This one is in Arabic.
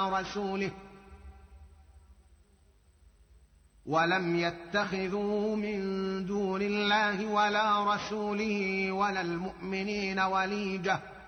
رسوله ولم يتخذوا من دون الله ولا رسوله ولا المؤمنين وليجة